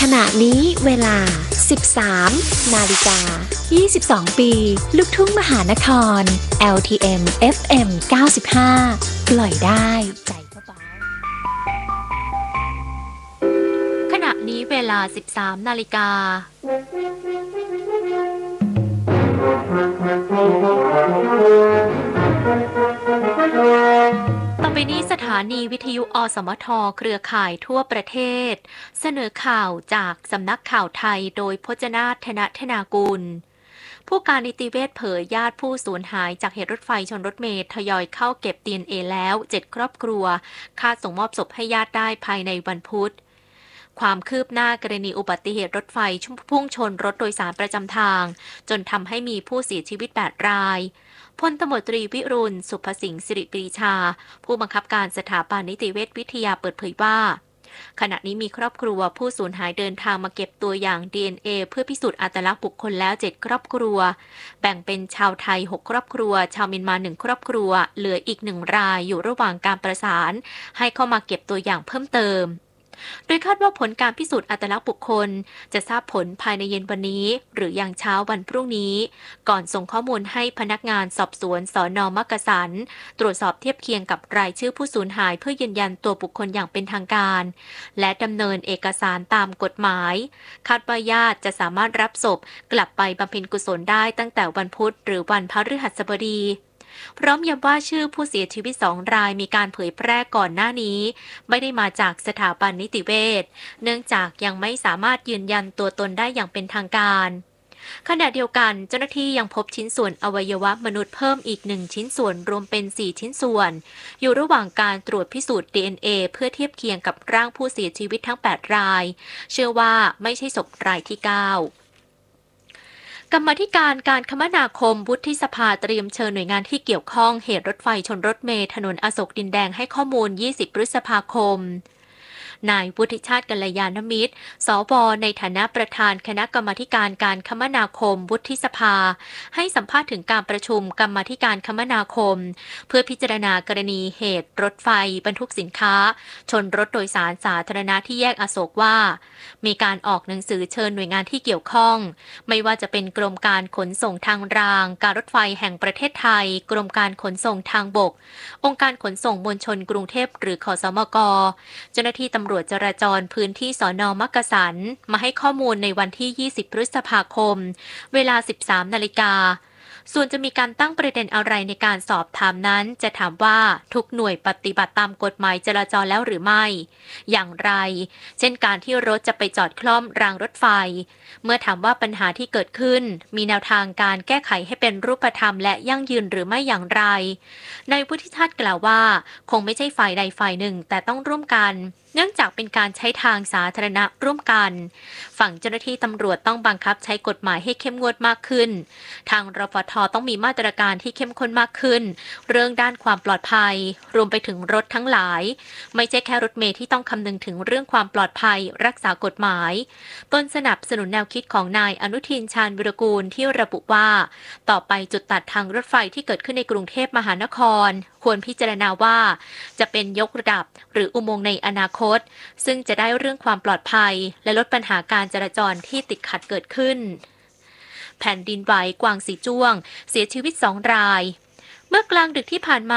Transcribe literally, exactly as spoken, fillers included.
ขณะนี้เวลา สิบสาม นาฬิกา ยี่สิบสอง ปีลูกทุ่งมหานคร แอล ที เอ็ม เอฟ เอ็ม เก้าสิบห้า ปล่อยได้ใจเบาๆขณะนี้เวลา สิบสาม นาฬิกาต่อไปนี้สถานีวิทยุอสมทเครือข่ายทั่วประเทศเสนอข่าวจากสำนักข่าวไทยโดยพจนาถ ธนธนากุลผู้การนิติเวชเผยญาติผู้สูญหายจากเหตุรถไฟชนรถเมล์ทยอยเข้าเก็บ ดี เอ็น เอ แล้วเจ็ดครอบครัวคาดส่งมอบศพให้ญาติได้ภายในวันพุธความคืบหน้ากรณีอุบัติเหตุรถไฟพุ่งชนรถโดยสารประจำทางจนทำให้มีผู้เสียชีวิตแปดรายพลตำรวจตรีวิรุณสุภสิงห์สิริปรีชาผู้บังคับการสถาบันนิติเวชวิทยาเปิดเผยว่าขณะนี้มีครอบครัวผู้สูญหายเดินทางมาเก็บตัวอย่าง ดี เอ็น เอ เพื่อพิสูจน์อัตลักษณ์บุคคลแล้วเจ็ดครอบครัวแบ่งเป็นชาวไทยหกครอบครัวชาวเมียนมาหนึ่งครอบครัวเหลืออีกหนึ่งรายอยู่ระหว่างการประสานให้เข้ามาเก็บตัวอย่างเพิ่มเติมโดยคาดว่าผลการพิสูจน์อัตลักษณ์บุคคลจะทราบผลภายในเย็นวันนี้หรืออย่างเช้าวันพรุ่งนี้ก่อนส่งข้อมูลให้พนักงานสอบสวนสน.มักกะสันตรวจสอบเทียบเคียงกับรายชื่อผู้สูญหายเพื่อยืนยันตัวบุคคลอย่างเป็นทางการและดำเนินเอกสารตามกฎหมายคาดว่าญาติจะสามารถรับศพกลับไปบำเพ็ญกุศลได้ตั้งแต่วันพุธหรือวันพฤหัสบดีพร้อมย้ำว่าชื่อผู้เสียชีวิตสองรายมีการเผยแพร่ก่อนหน้านี้ไม่ได้มาจากสถาบันนิติเวชเนื่องจากยังไม่สามารถยืนยันตัวตนได้อย่างเป็นทางการขณะเดียวกันเจ้าหน้าที่ยังพบชิ้นส่วนอวัยวะมนุษย์เพิ่มอีกหนึ่งชิ้นส่วนรวมเป็นสี่ชิ้นส่วนอยู่ระหว่างการตรวจพิสูจน์ ดี เอ็น เอ เพื่อเทียบเคียงกับร่างผู้เสียชีวิตทั้งแปดรายเชื่อว่าไม่ใช่ศพรายที่เก้ากรรมาธิการการคมนาคมวุฒิสภาเตรียมเชิญหน่วยงานที่เกี่ยวข้องเหตุรถไฟชนรถเมล์ถนนอโศกดินแดงให้ข้อมูลยี่สิบพฤษภาคมนายวุฒิชาติกัลยาณมิตรสวในฐานะประธานคณะกรรมาการการคมนาคมวุฒิสภาให้สัมภาษณ์ถึงการประชุมกรรมาการคมนาคมเพื่อพิจารณากรณีเหตุรถไฟบรรทุกสินค้าชนรถโดยสารสาธารณะที่แยกอโศกว่ามีการออกหนังสือเชิญหน่วยงานที่เกี่ยวข้องไม่ว่าจะเป็นกรมการขนส่งทางรางการรถไฟแห่งประเทศไทยกรมการขนส่งทางบกองค์การขนส่งมวลชนกรุงเทพหรือขสมกเจ้าหน้าที่ตำรวจจราจรพื้นที่สน.มักกะสันมาให้ข้อมูลในวันที่ยี่สิบพฤษภาคมเวลา สิบสาม นาฬิกาส่วนจะมีการตั้งประเด็นอะไรในการสอบถามนั้นจะถามว่าทุกหน่วยปฏิบัติตามกฎหมายจราจรแล้วหรือไม่อย่างไรเช่นการที่รถจะไปจอดคล่อมรางรถไฟเมื่อถามว่าปัญหาที่เกิดขึ้นมีแนวทางการแก้ไขให้เป็นรูปธรรมและยั่งยืนหรือไม่อย่างไรนายวุฒิชาติกล่าวว่าคงไม่ใช่ฝ่ายใดฝ่ายหนึ่งแต่ต้องร่วมกันเนื่องจากเป็นการใช้ทางสาธารณะร่วมกันฝั่งเจ้าหน้าที่ตำรวจต้องบังคับใช้กฎหมายให้เข้มงวดมากขึ้นทางรฟท.ต้องมีมาตรการที่เข้มข้นมากขึ้นเรื่องด้านความปลอดภัยรวมไปถึงรถทั้งหลายไม่ใช่แค่รถเมล์ที่ต้องคำนึงถึงเรื่องความปลอดภัยรักษากฎหมายต้นสนับสนุนแนวคิดของนายอนุทินชาญวิรากูลที่ระบุว่าต่อไปจุดตัดทางรถไฟที่เกิดขึ้นในกรุงเทพมหานครควรพิจารณาว่าจะเป็นยกระดับหรืออุโมงค์ในอนาคตซึ่งจะได้เรื่องความปลอดภัยและลดปัญหาการจราจรที่ติดขัดเกิดขึ้นแผ่นดินไหวกวางสีจ้วงเสียชีวิตสองรายเมื่อกลางดึกที่ผ่านมา